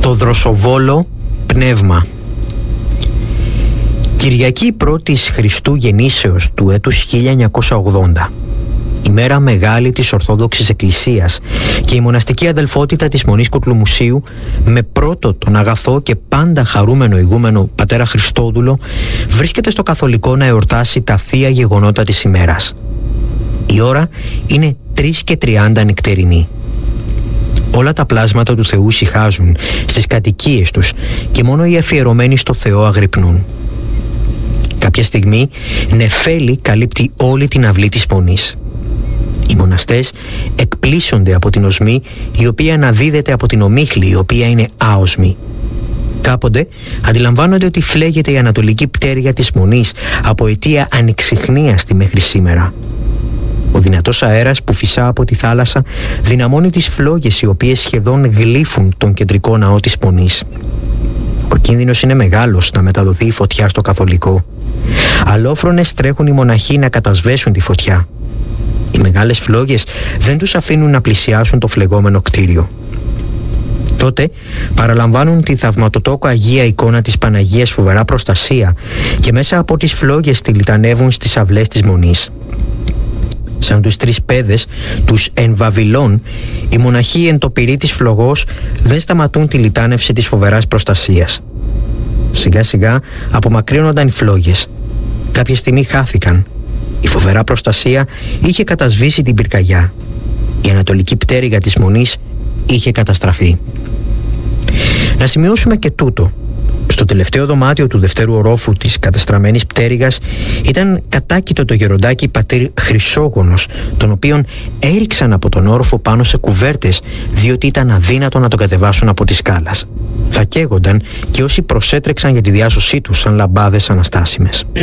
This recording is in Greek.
Το Δροσοβόλο πνεύμα. Κυριακή 1ης Χριστού Γεννήσεως του έτους 1980, ημέρα μεγάλη της Ορθόδοξης Εκκλησίας, και η μοναστική αδελφότητα της Μονής Κουτλουμουσίου, με πρώτο τον αγαθό και πάντα χαρούμενο ηγούμενο πατέρα Χριστόδουλο, βρίσκεται στο καθολικό να εορτάσει τα θεία γεγονότα της ημέρας. Η ώρα είναι 3:30 νυχτερινή. Όλα τα πλάσματα του Θεού ησυχάζουν στις κατοικίες τους και μόνο οι αφιερωμένοι στο Θεό αγρυπνούν. Κάποια στιγμή νεφέλη καλύπτει όλη την αυλή της Μονής. Οι μοναστές εκπλήσονται από την οσμή, η οποία αναδίδεται από την ομίχλη, η οποία είναι άοσμη. Κάποτε αντιλαμβάνονται ότι φλέγεται η ανατολική πτέρυγα της Μονής από αιτία ανεξιχνίαστη μέχρι σήμερα. Ο δυνατός αέρας που φυσά από τη θάλασσα δυναμώνει τις φλόγες, οι οποίες σχεδόν γλύφουν τον κεντρικό ναό της Μονής. Ο κίνδυνος είναι μεγάλος να μεταδοθεί η φωτιά στο καθολικό. Αλόφρονες τρέχουν οι μοναχοί να κατασβέσουν τη φωτιά. Οι μεγάλες φλόγες δεν τους αφήνουν να πλησιάσουν το φλεγόμενο κτίριο. Τότε παραλαμβάνουν τη θαυματοτόκο Αγία εικόνα της Παναγίας Φοβερά Προστασία και μέσα από τις φλόγες τη λιτανεύουν στις αυλές της Μονής. Σαν τους τρεις παιδες, τους εν Βαβυλών, οι μοναχοί εν το πυρί της φλογός δεν σταματούν τη λιτάνευση της Φοβεράς Προστασίας. Σιγά σιγά απομακρύνονταν οι φλόγες. Κάποια στιγμή χάθηκαν. Η Φοβερά Προστασία είχε κατασβήσει την πυρκαγιά. Η ανατολική πτέρυγα της Μονής είχε καταστραφεί. Να σημειώσουμε και τούτο. Στο τελευταίο δωμάτιο του δευτέρου ορόφου της καταστραμμένης πτέρυγας ήταν κατάκητο το γεροντάκι πατήρ Χρυσόγονος, τον οποίον έριξαν από τον όροφο πάνω σε κουβέρτες, διότι ήταν αδύνατο να τον κατεβάσουν από τη σκάλας. Θα καίγονταν και όσοι προσέτρεξαν για τη διάσωσή τους σαν λαμπάδες αναστάσιμες.